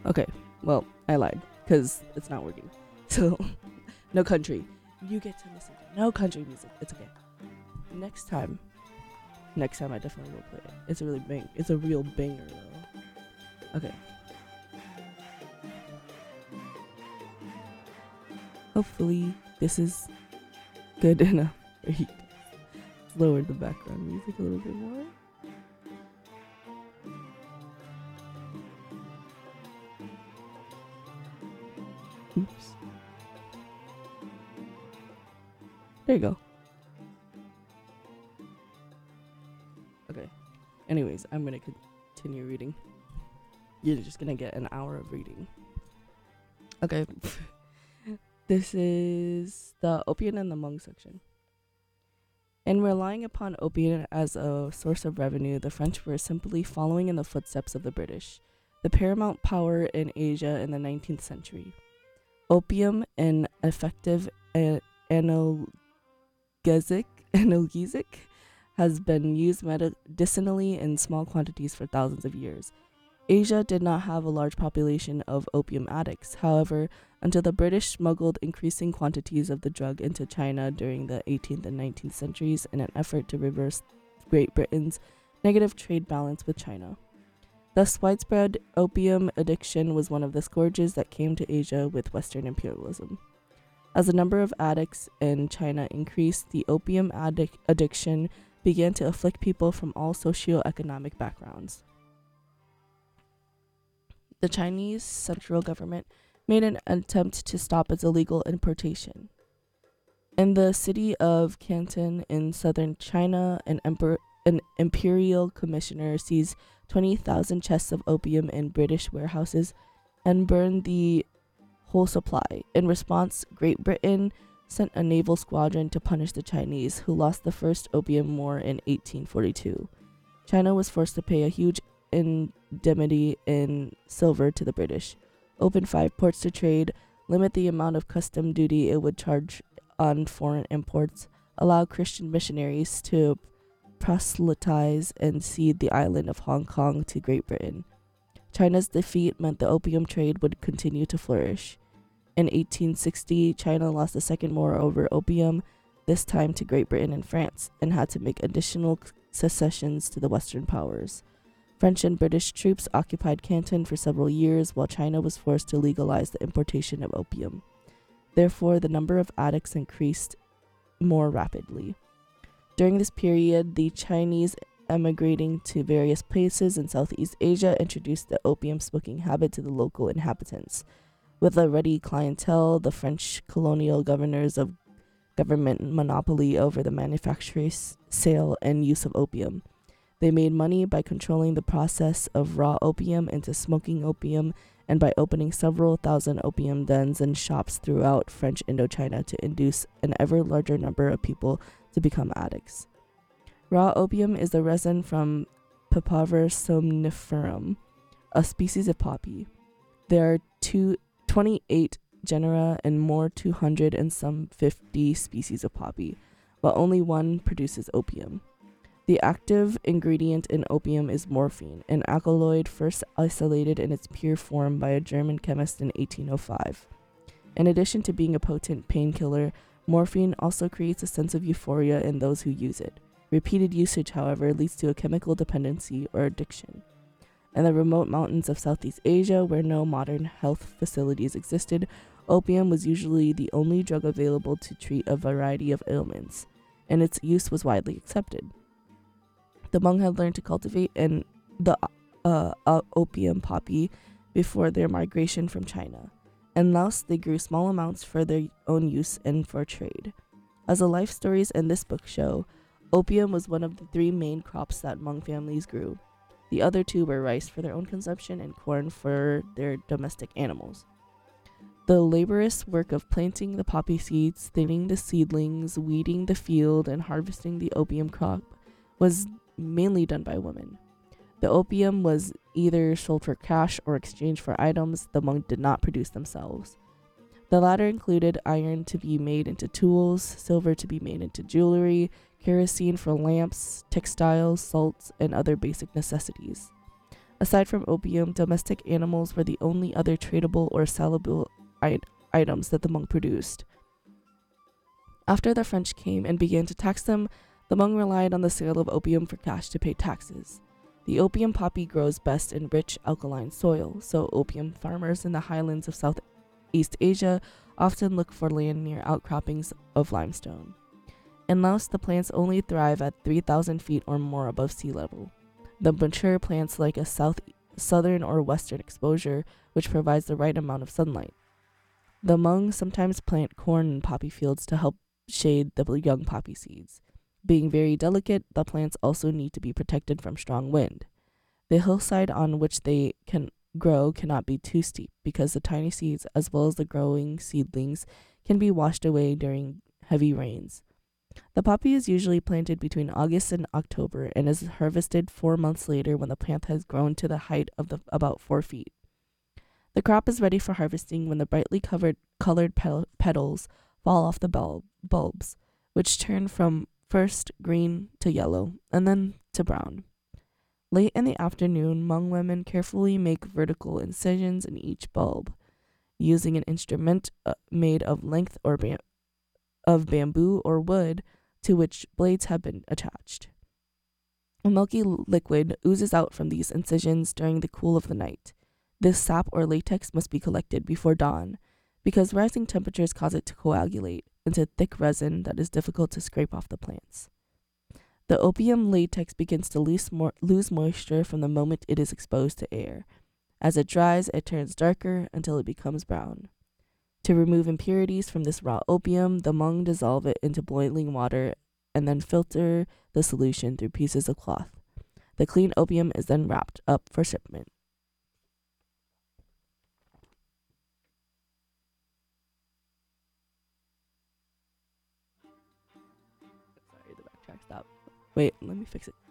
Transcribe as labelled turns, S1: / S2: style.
S1: Okay, well, I lied because it's not working. So, no country. You get to listen to no country music. It's okay. Next time I definitely will play it. It's a real banger though. Okay. Hopefully this is good enough for you. Let's lower the background music a little bit more. Oops. There you go. Okay. Anyways, I'm gonna continue reading. You're just gonna get an hour of reading. Okay. This is the opium and the Hmong section. In relying upon opium as a source of revenue, the French were simply following in the footsteps of the British, the paramount power in Asia in the 19th century. Opium, an effective analgesic, has been used medicinally in small quantities for thousands of years. Asia did not have a large population of opium addicts, however, until the British smuggled increasing quantities of the drug into China during the 18th and 19th centuries in an effort to reverse Great Britain's negative trade balance with China. Thus, widespread opium addiction was one of the scourges that came to Asia with Western imperialism. As the number of addicts in China increased, the opium addiction began to afflict people from all socioeconomic backgrounds. The Chinese central government made an attempt to stop its illegal importation. In the city of Canton in southern China, an imperial commissioner seized 20,000 chests of opium in British warehouses and burned the whole supply. In response, Great Britain sent a naval squadron to punish the Chinese, who lost the First Opium War in 1842. China was forced to pay a huge indemnity in silver to the British, open 5 ports to trade, limit the amount of custom duty it would charge on foreign imports, allow Christian missionaries to proselytize, and cede the island of Hong Kong to Great Britain. China's defeat meant the opium trade would continue to flourish. In 1860, China lost the second war over opium, this time to Great Britain and France, and had to make additional concessions to the Western powers. French and British troops occupied Canton for several years, while China was forced to legalize the importation of opium. Therefore, the number of addicts increased more rapidly. During this period, the Chinese emigrating to various places in Southeast Asia introduced the opium smoking habit to the local inhabitants. With a ready clientele, the French colonial governors of government monopoly over the manufacture, sale, and use of opium. They made money by controlling the process of raw opium into smoking opium and by opening several thousand opium dens and shops throughout French Indochina to induce an ever larger number of people to become addicts. Raw opium is the resin from Papaver somniferum, a species of poppy. There are 28 genera and more 200 and some 50 species of poppy, but only one produces opium. The active ingredient in opium is morphine, an alkaloid first isolated in its pure form by a German chemist in 1805. In addition to being a potent painkiller, morphine also creates a sense of euphoria in those who use it. Repeated usage, however, leads to a chemical dependency or addiction. In the remote mountains of Southeast Asia, where no modern health facilities existed, opium was usually the only drug available to treat a variety of ailments, and its use was widely accepted. The Hmong had learned to cultivate the opium poppy before their migration from China. In Laos, they grew small amounts for their own use and for trade. As the life stories in this book show, opium was one of the 3 main crops that Hmong families grew. The other 2 were rice for their own consumption and corn for their domestic animals. The laborious work of planting the poppy seeds, thinning the seedlings, weeding the field, and harvesting the opium crop was mainly done by women. The opium was either sold for cash or exchanged for items the Hmong did not produce themselves. The latter included iron to be made into tools, silver to be made into jewelry, kerosene for lamps, textiles, salts, and other basic necessities. Aside from opium, domestic animals were the only other tradable or sellable items that the Hmong produced. After the French came and began to tax them, the Hmong relied on the sale of opium for cash to pay taxes. The opium poppy grows best in rich alkaline soil, so opium farmers in the highlands of Southeast Asia often look for land near outcroppings of limestone. In Laos, the plants only thrive at 3,000 feet or more above sea level. The mature plants like a southern or western exposure, which provides the right amount of sunlight. The Hmong sometimes plant corn in poppy fields to help shade the young poppy seeds. Being very delicate, the plants also need to be protected from strong wind. The hillside on which they can grow cannot be too steep because the tiny seeds, as well as the growing seedlings, can be washed away during heavy rains. The poppy is usually planted between August and October and is harvested 4 months later when the plant has grown to the height of about 4 feet. The crop is ready for harvesting when the brightly colored petals fall off the bulbs, which turn from first green to yellow and then to brown. Late in the afternoon, Hmong women carefully make vertical incisions in each bulb, using an instrument made of length of bamboo or wood to which blades have been attached. A milky liquid oozes out from these incisions during the cool of the night. This sap or latex must be collected before dawn, because rising temperatures cause it to coagulate into thick resin that is difficult to scrape off the plants. The opium latex begins to lose moisture from the moment it is exposed to air. As it dries, it turns darker until it becomes brown. To remove impurities from this raw opium, the Hmong dissolve it into boiling water and then filter the solution through pieces of cloth. The clean opium is then wrapped up for shipment. Sorry, the backtrack stopped. Wait, let me fix it.